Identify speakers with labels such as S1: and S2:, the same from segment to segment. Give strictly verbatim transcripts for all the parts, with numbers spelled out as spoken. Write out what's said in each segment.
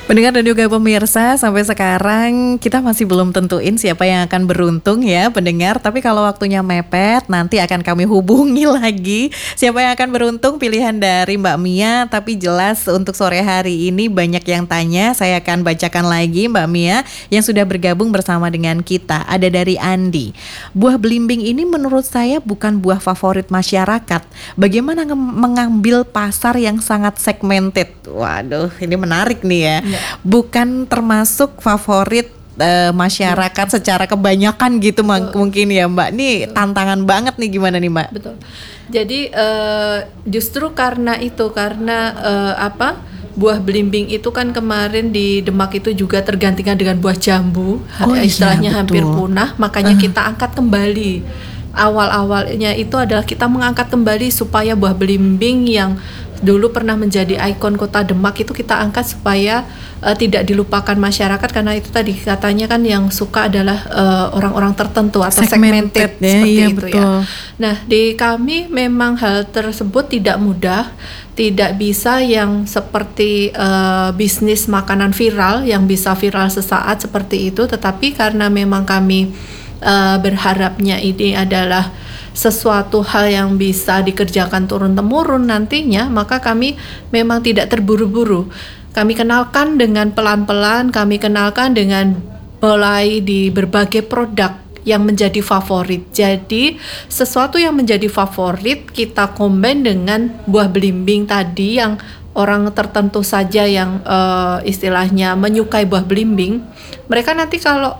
S1: Pendengar dan juga pemirsa, sampai sekarang kita masih belum tentuin siapa yang akan beruntung ya pendengar. Tapi kalau waktunya mepet, nanti akan kami hubungi lagi siapa yang akan beruntung, pilihan dari Mbak Mia. Tapi jelas untuk sore hari ini banyak yang tanya. Saya akan bacakan lagi Mbak Mia yang sudah bergabung bersama dengan kita. Ada dari Andi. Buah belimbing ini menurut saya bukan buah favorit masyarakat. Bagaimana nge- mengambil pasar yang sangat segmented? Waduh, ini menarik nih ya. Ya. Bukan termasuk favorit uh, masyarakat ya. Secara kebanyakan gitu. Betul. Mungkin ya Mbak. Nih betul. Tantangan banget nih, gimana nih Mbak?
S2: Betul. Jadi uh, justru karena itu, karena uh, apa? Buah belimbing itu kan kemarin di Demak itu juga tergantikan dengan buah jambu. Oh, istilahnya iya, hampir punah, makanya uh. kita angkat kembali. Awal-awalnya itu adalah kita mengangkat kembali supaya buah belimbing yang dulu pernah menjadi ikon kota Demak itu kita angkat supaya uh, tidak dilupakan masyarakat, karena itu tadi katanya kan yang suka adalah uh, orang-orang tertentu atau segmented, segmented ya, seperti iya, itu betul. Ya. Nah, di kami memang hal tersebut tidak mudah, tidak bisa yang seperti uh, bisnis makanan viral yang bisa viral sesaat seperti itu, tetapi karena memang kami uh, berharapnya ini adalah sesuatu hal yang bisa dikerjakan turun-temurun nantinya, maka kami memang tidak terburu-buru. Kami kenalkan dengan pelan-pelan, kami kenalkan dengan mulai di berbagai produk yang menjadi favorit. Jadi sesuatu yang menjadi favorit kita combine dengan buah belimbing tadi yang orang tertentu saja yang uh, istilahnya menyukai buah belimbing. Mereka nanti kalau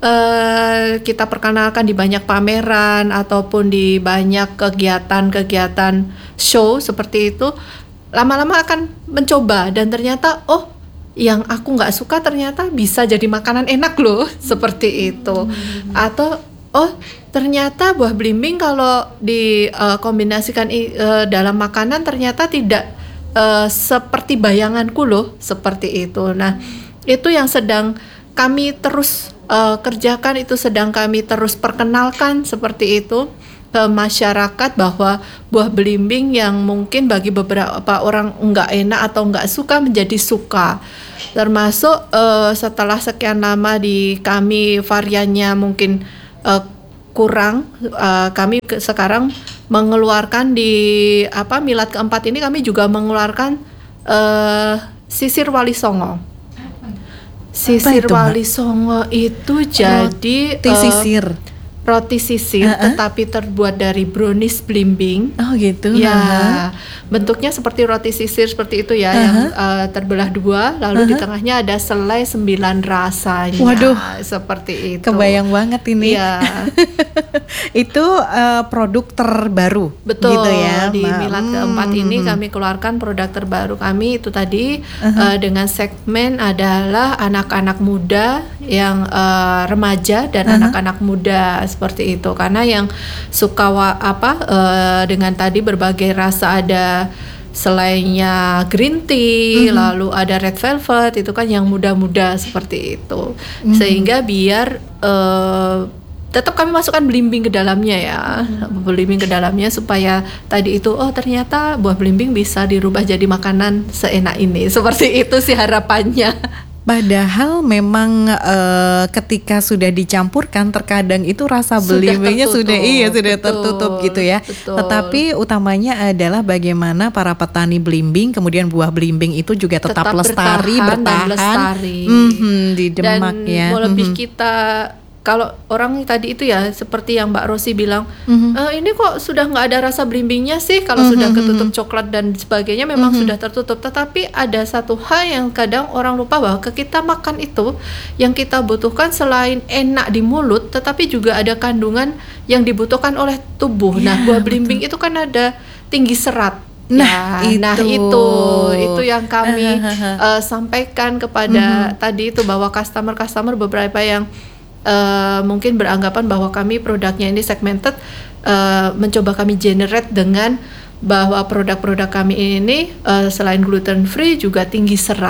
S2: Uh, kita perkenalkan di banyak pameran ataupun di banyak kegiatan-kegiatan show seperti itu, lama-lama akan mencoba dan ternyata oh yang aku nggak suka ternyata bisa jadi makanan enak loh, seperti itu. Hmm. Atau oh ternyata buah belimbing kalau dikombinasikan uh, uh, dalam makanan ternyata tidak uh, seperti bayanganku loh, seperti itu. Nah itu yang sedang kami terus Uh, kerjakan, itu sedang kami terus perkenalkan seperti itu ke masyarakat, bahwa buah belimbing yang mungkin bagi beberapa orang enggak enak atau enggak suka menjadi suka. Termasuk uh, setelah sekian lama di kami variannya mungkin uh, kurang, uh, kami ke, sekarang mengeluarkan di apa Milad keempat ini kami juga mengeluarkan uh, sisir Wali Songo. Sisir itu, Wali Songo itu jadi
S1: roti uh, sisir,
S2: roti sisir, uh-uh. tetapi terbuat dari brownies belimbing.
S1: Oh gitu.
S2: Ya, uh-huh. bentuknya seperti roti sisir seperti itu ya, uh-huh. yang uh, terbelah dua, lalu uh-huh. di tengahnya ada selai sembilan rasanya.
S1: Waduh,
S2: seperti itu.
S1: Kebayang banget ini.
S2: Ya.
S1: Itu uh, produk terbaru.
S2: Betul.
S1: Gitu ya.
S2: Di Milad hmm. keempat ini kami keluarkan produk terbaru kami itu tadi uh-huh. uh, dengan segmen adalah anak-anak muda, yang uh, remaja dan uh-huh. anak-anak muda seperti itu. Karena yang suka wa, apa uh, dengan tadi berbagai rasa, ada selainnya green tea, mm-hmm. lalu ada red velvet, itu kan yang muda-muda seperti itu. Mm-hmm. Sehingga biar uh, tetap kami masukkan belimbing ke dalamnya ya, hmm. belimbing ke dalamnya supaya tadi itu oh ternyata buah belimbing bisa dirubah jadi makanan seenak ini, seperti itu sih harapannya.
S1: Padahal memang uh, ketika sudah dicampurkan terkadang itu rasa belimbingnya sudah, sudah iya sudah betul, tertutup gitu ya. Betul. Tetapi utamanya adalah bagaimana para petani belimbing kemudian buah belimbing itu juga tetap, tetap lestari bertahan, bertahan dan lestari. Mm-hmm, di Demak
S2: dan
S1: ya.
S2: Dan lebih
S1: mm-hmm.
S2: kita kalau orang tadi itu ya seperti yang Mbak Rosi bilang, mm-hmm. e, ini kok sudah nggak ada rasa belimbingnya sih kalau mm-hmm. sudah ketutup coklat dan sebagainya, memang mm-hmm. sudah tertutup. Tetapi ada satu hal yang kadang orang lupa, bahwa kita makan itu yang kita butuhkan selain enak di mulut, tetapi juga ada kandungan yang dibutuhkan oleh tubuh. Yeah, nah buah belimbing betul. Itu kan ada tinggi serat.
S1: Nah, ya, itu.
S2: nah itu itu yang kami uh, sampaikan kepada mm-hmm. tadi itu, bahwa customer-customer beberapa yang Uh, mungkin beranggapan bahwa kami produknya ini segmented, uh, mencoba kami generate dengan bahwa produk-produk kami ini uh, selain gluten free juga tinggi serat.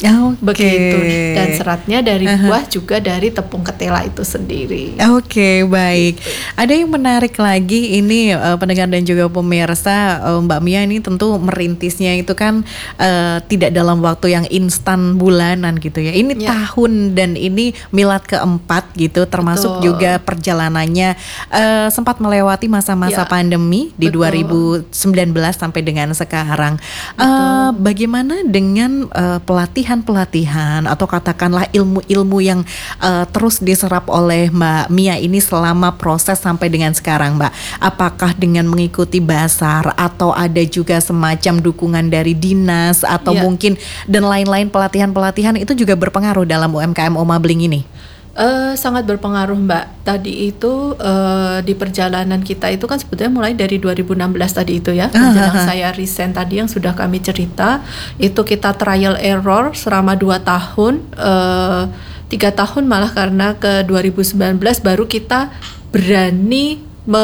S1: Oke.
S2: Begitu. Dan seratnya dari buah juga dari tepung ketela itu sendiri.
S1: Oke, baik. Ada yang menarik lagi ini uh, pendengar dan juga pemirsa, uh, Mbak Mia ini tentu merintisnya itu kan uh, tidak dalam waktu yang instan bulanan gitu ya. Ini ya. tahun dan ini milad keempat gitu, termasuk Betul. juga perjalanannya uh, sempat melewati masa-masa ya. pandemi di Betul. dua ribu sembilan belas sampai dengan sekarang. Uh, bagaimana dengan uh, pelatihan pelatihan atau katakanlah ilmu-ilmu yang uh, terus diserap oleh Mbak Mia ini selama proses sampai dengan sekarang, Mbak? Apakah dengan mengikuti basar atau ada juga semacam dukungan dari dinas atau yeah. mungkin dan lain-lain pelatihan-pelatihan itu juga berpengaruh dalam U M K M Omabling ini?
S2: Uh, sangat berpengaruh, Mbak. Tadi itu uh, di perjalanan kita itu kan sebetulnya mulai dari dua ribu enam belas tadi itu ya, menjelang uh, uh, uh. saya resign tadi yang sudah kami cerita. Itu kita trial error selama dua tahun, uh, tiga tahun malah, karena ke dua ribu sembilan belas baru kita berani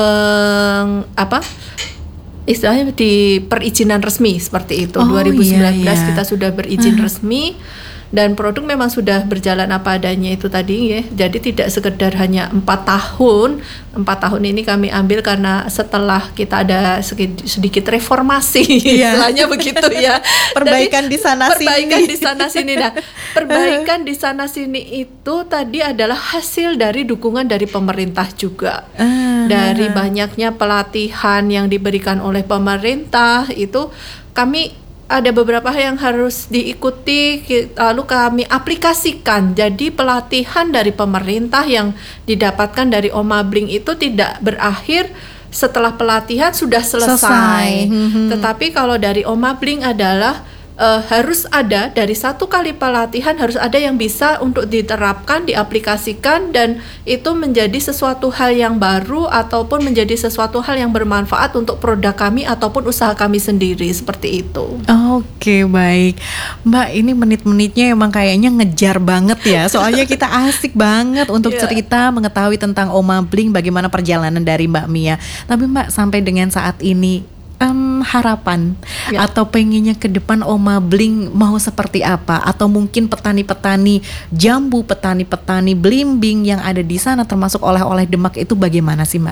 S2: meng apa istilahnya di perizinan resmi seperti itu. Oh, dua ribu sembilan belas iya, iya. kita sudah berizin uh. resmi. Dan produk memang sudah berjalan apa adanya itu tadi ya. Jadi tidak sekedar hanya empat tahun. Empat tahun ini kami ambil karena setelah kita ada sedikit reformasi, yeah. istilahnya begitu ya.
S1: Perbaikan di sana sini.
S2: Perbaikan di sana sini. Nah, perbaikan di sana sini itu tadi adalah hasil dari dukungan dari pemerintah juga. Uh, dari banyaknya pelatihan yang diberikan oleh pemerintah itu kami ada beberapa hal yang harus diikuti, lalu kami aplikasikan. Jadi pelatihan dari pemerintah yang didapatkan dari Omabling itu tidak berakhir setelah pelatihan sudah selesai, selesai. Mm-hmm. Tetapi kalau dari Omabling adalah uh, harus ada dari satu kali pelatihan harus ada yang bisa untuk diterapkan, diaplikasikan, dan itu menjadi sesuatu hal yang baru ataupun menjadi sesuatu hal yang bermanfaat untuk produk kami ataupun usaha kami sendiri, seperti itu.
S1: Oke, baik Mbak, ini menit-menitnya emang kayaknya ngejar banget ya, soalnya kita asik banget untuk yeah. cerita mengetahui tentang Omabling, bagaimana perjalanan dari Mbak Mia. Tapi Mbak, sampai dengan saat ini Um, harapan ya. atau pengennya ke depan Omabling mau seperti apa, atau mungkin petani-petani jambu, petani-petani belimbing yang ada di sana termasuk oleh-oleh Demak itu bagaimana sih, Mbak?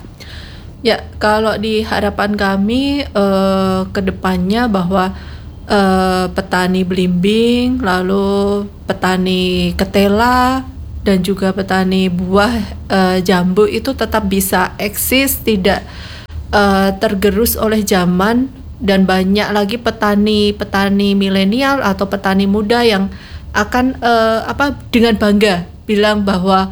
S2: Ya, kalau di harapan kami uh, ke depannya bahwa uh, petani belimbing, lalu petani ketela dan juga petani buah uh, jambu itu tetap bisa eksis, tidak Uh, tergerus oleh zaman, dan banyak lagi petani-petani milenial atau petani muda yang akan uh, apa dengan bangga bilang bahwa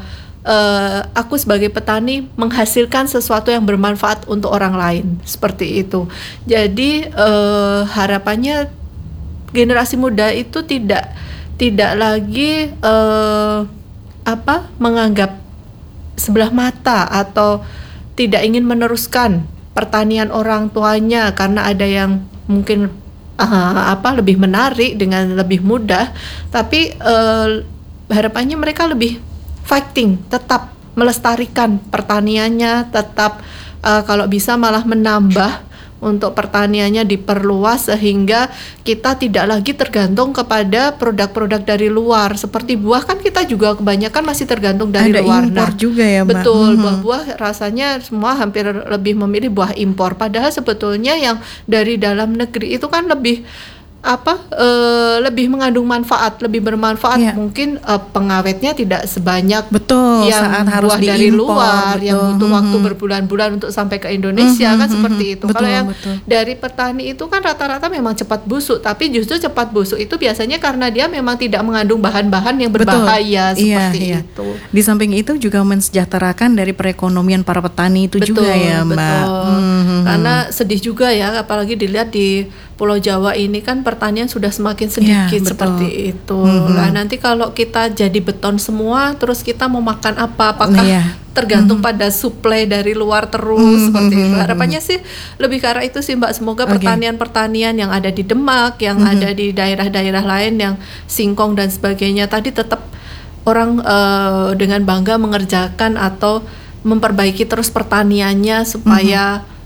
S2: uh, aku sebagai petani menghasilkan sesuatu yang bermanfaat untuk orang lain, seperti itu. Jadi uh, harapannya generasi muda itu tidak tidak lagi uh, apa menganggap sebelah mata atau tidak ingin meneruskan pertanian orang tuanya karena ada yang mungkin uh, apa lebih menarik dengan lebih mudah, tapi uh, harapannya mereka lebih fighting, tetap melestarikan pertaniannya, tetap uh, kalau bisa malah menambah untuk pertaniannya diperluas sehingga kita tidak lagi tergantung kepada produk-produk dari luar. Seperti buah kan kita juga kebanyakan masih tergantung dari
S1: ada
S2: luar.
S1: Impor
S2: nah,
S1: juga ya, Mbak.
S2: Betul,
S1: hmm.
S2: buah-buah rasanya semua hampir lebih memilih buah impor. Padahal sebetulnya yang dari dalam negeri itu kan lebih apa uh, lebih mengandung manfaat, lebih bermanfaat. Yeah. Mungkin uh, pengawetnya tidak sebanyak
S1: betul
S2: yang
S1: saat harus
S2: buah
S1: diimpor,
S2: dari luar
S1: betul.
S2: yang butuh
S1: hmm.
S2: waktu berbulan-bulan untuk sampai ke Indonesia, hmm. kan seperti itu.
S1: Betul,
S2: kalau yang
S1: betul.
S2: dari petani itu kan rata-rata memang cepat busuk, tapi justru cepat busuk itu biasanya karena dia memang tidak mengandung bahan-bahan yang berbahaya. Betul. Seperti iya, iya. itu.
S1: Di samping itu juga mensejahterakan dari perekonomian para petani itu
S2: betul,
S1: juga ya, Mbak.
S2: Betul. Hmm. Karena sedih juga ya, apalagi dilihat di Pulau Jawa ini kan pertanian sudah semakin sedikit ya, seperti itu. Mm-hmm. Nah, nanti kalau kita jadi beton semua, terus kita mau makan apa? Apakah yeah. tergantung mm-hmm. pada suplai dari luar terus mm-hmm. seperti itu? Harapannya sih lebih ke arah itu sih, Mbak. Semoga okay. pertanian-pertanian yang ada di Demak, yang mm-hmm. ada di daerah-daerah lain yang Singkong dan sebagainya tadi tetap orang uh, dengan bangga mengerjakan atau memperbaiki terus pertaniannya supaya mm-hmm.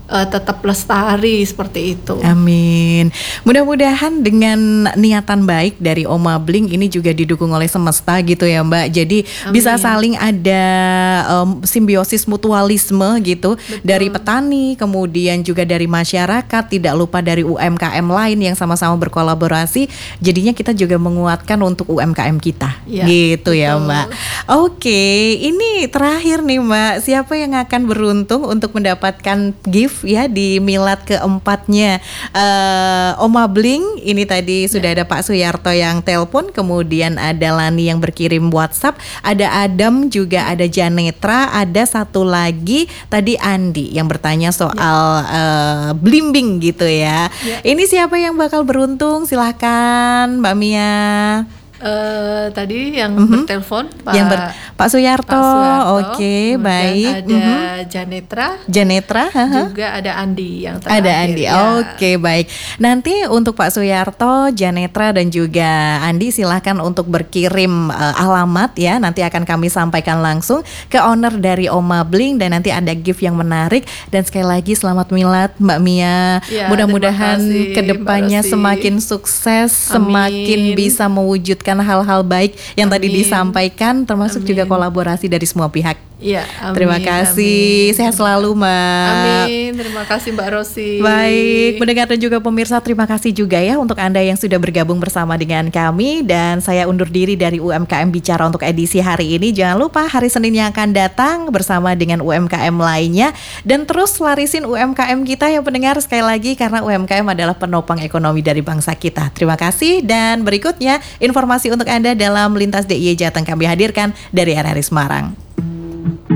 S2: uh, tetap lestari seperti itu.
S1: Amin. Mudah-mudahan dengan niatan baik dari Oma Bling ini juga didukung oleh semesta gitu ya Mbak. Jadi Amin. Bisa saling ada um, simbiosis mutualisme gitu. Betul. Dari petani, kemudian juga dari masyarakat, tidak lupa dari U M K M lain yang sama-sama berkolaborasi. Jadinya kita juga menguatkan untuk U M K M kita. Ya, gitu betul. Ya Mbak. Oke, ini terakhir nih Mbak. Siapa yang akan beruntung untuk mendapatkan gift ya di milad keempatnya uh, Oma Bling? Ini tadi sudah ada Pak Suyarto yang telepon, kemudian ada Lani yang berkirim WhatsApp, ada Adam, juga ada Janetra, ada satu lagi tadi Andi yang bertanya soal ya. uh, blimbing gitu ya. ya. Ini siapa yang bakal beruntung? Silahkan Mbak Mia.
S2: Uh, tadi yang mm-hmm. bertelepon Pak
S1: yang ber, Pak Suyarto, oke okay, baik.
S2: Ada mm-hmm. Janetra,
S1: Janetra,
S2: juga ada Andi yang terakhir.
S1: Ada Andi, ya. Oke okay, baik. Nanti untuk Pak Suyarto, Janetra dan juga Andi silahkan untuk berkirim uh, alamat ya. Nanti akan kami sampaikan langsung ke owner dari Oma Bling dan nanti ada gift yang menarik. Dan sekali lagi selamat milad Mbak Mia. Ya, mudah-mudahan kedepannya semakin sukses, Amin. Semakin bisa mewujudkan hal-hal baik yang Amin. Tadi disampaikan, termasuk Amin. Juga kolaborasi dari semua pihak.
S2: Ya, amin,
S1: terima kasih, amin. Sehat selalu Mbak.
S2: Amin, terima kasih Mbak Rosi.
S1: Baik, pendengar dan juga pemirsa, terima kasih juga ya untuk Anda yang sudah bergabung bersama dengan kami. Dan saya undur diri dari U M K M Bicara untuk edisi hari ini. Jangan lupa hari Senin yang akan datang bersama dengan U M K M lainnya. Dan terus larisin U M K M kita ya pendengar, sekali lagi karena U M K M adalah penopang ekonomi dari bangsa kita. Terima kasih, dan berikutnya informasi untuk Anda dalam Lintas D I Y Jateng kami hadirkan dari R R I Semarang.